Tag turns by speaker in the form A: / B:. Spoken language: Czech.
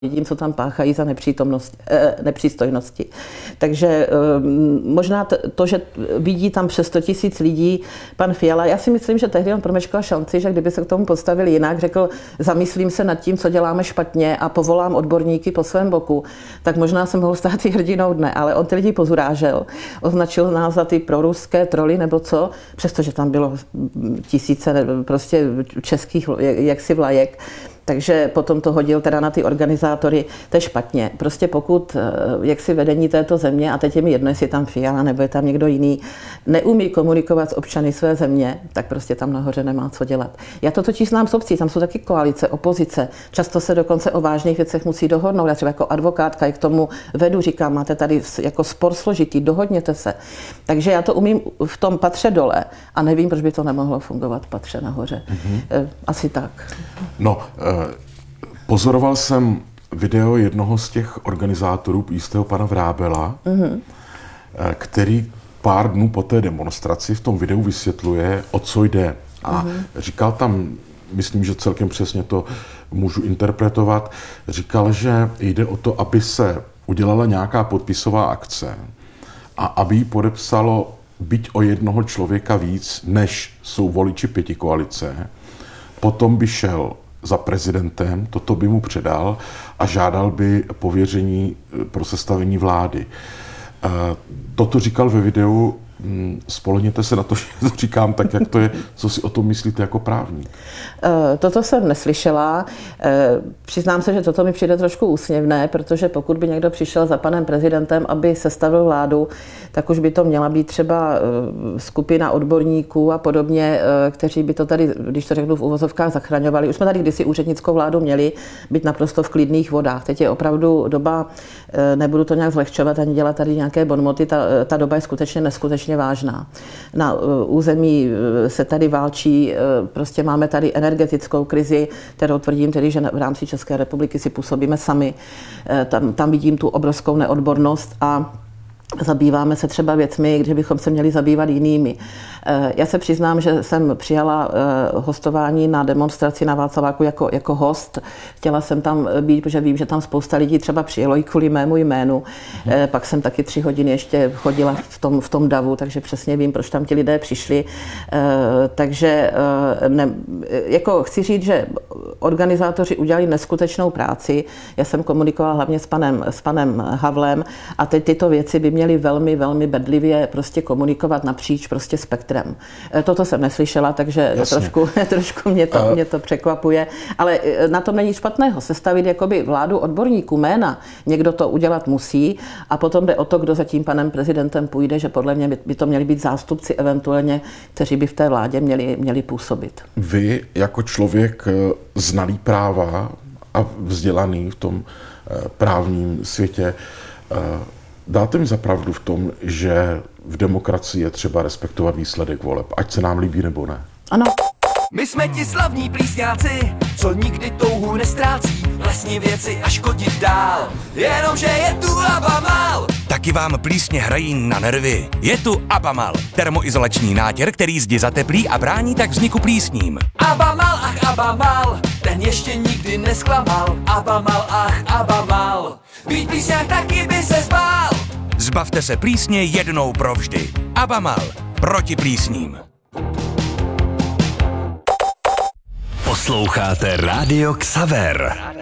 A: vidím, co tam páchají za nepřístojnosti. Takže možná to, že vidí tam přes 100 000 lidí pan Fiala, já si myslím, že tehdy on promeškal šanci, že kdyby se k tomu postavil jinak, řekl, zamyslím se nad tím, co děláme špatně a povolám odborníky po svém boku, tak možná jsem mohl stát i hrdinou dne, ale on ty lidi pozurážel, označil nás za ty proruské troly nebo co, přestože tam bylo tisíce prostě českých jaksi vlajek. Takže potom to hodil teda na ty organizátory, to je špatně. Prostě pokud jaksi vedení této země, a teď je mi jedno, jestli je tam Fiala nebo je tam někdo jiný, neumí komunikovat s občany své země, tak prostě tam nahoře nemá co dělat. Já to totiž znám z obcí, tam jsou taky koalice, opozice. Často se dokonce o vážných věcech musí dohodnout. Já třeba jako advokátka i k tomu vedu, říkám, máte tady jako spor složitý, dohodněte se. Takže já to umím v tom patře dole a nevím, proč by to nemohlo fungovat v patře nahoře. Asi tak.
B: No, pozoroval jsem video jednoho z těch organizátorů, jistého pana Vrábela, který pár dnů po té demonstraci v tom videu vysvětluje, o co jde. A říkal tam, myslím, že celkem přesně to můžu interpretovat, říkal, že jde o to, aby se udělala nějaká podpisová akce a aby ji podepsalo byť o jednoho člověka víc, než jsou voliči pětikoalice. Potom by šel za prezidentem, toto by mu předal a žádal by pověření pro sestavení vlády. Toto říkal ve videu, spolehněte se na to, že to říkám tak, jak to je, co si o tom myslíte jako právník?
A: Toto jsem neslyšela. Přiznám se, že toto mi přijde trošku úsměvné, protože pokud by někdo přišel za panem prezidentem, aby sestavil vládu, tak už by to měla být třeba skupina odborníků a podobně, kteří by to tady, když to řeknu v uvozovkách, zachraňovali. Už jsme tady kdysi úřednickou vládu měli být naprosto v klidných vodách. Teď je opravdu doba, nebudu to nějak zlehčovat ani dělat tady nějaké bonmoty, ta doba je skutečně neskutečně vážná. Na území se tady válčí, prostě máme tady energetickou krizi, kterou tvrdím tedy, že v rámci České republiky si působíme sami. Tam vidím tu obrovskou neodbornost a zabýváme se třeba věcmi, kde bychom se měli zabývat jinými. Já se přiznám, že jsem přijala hostování na demonstraci na Václaváku jako host. Chtěla jsem tam být, protože vím, že tam spousta lidí třeba přijelo i kvůli mému jménu. Pak jsem taky 3 hodiny ještě chodila v tom davu, takže přesně vím, proč tam ti lidé přišli. Takže jako chci říct, že organizátoři udělali neskutečnou práci. Já jsem komunikovala hlavně s panem Havlem a teď tyto věci by měly velmi, velmi bedlivě prostě komunikovat napříč prostě spektrem. Toto jsem neslyšela, takže trošku mě to překvapuje. Ale na tom není špatného. Sestavit jakoby vládu odborníků, jména. Někdo to udělat musí a potom jde o to, kdo za tím panem prezidentem půjde, že podle mě by to měli být zástupci eventuálně, kteří by v té vládě měli působit.
B: Vy jako člověk znalý práva a vzdělaný v tom právním světě, dáte mi za pravdu v tom, že v demokracii je třeba respektovat výsledek voleb, ať se nám líbí nebo ne?
A: Ano.
C: My jsme ti slavní plísňáci, co nikdy touhu nestrácí, lesní věci a škodit dál, jenomže je tu Abamal.
D: Taky vám plísně hrají na nervy. Je tu Abamal, termoizolační nátěr, který zdi zateplí a brání tak vzniku plísním.
C: Abamal, ach Abamal, ten ještě nikdy nesklamal. Abamal, ach Abamal, být plísňák taky by se zbál.
D: Zbavte se plísně jednou provždy. Abamal, proti plísním.
E: Posloucháte Rádio Xaver.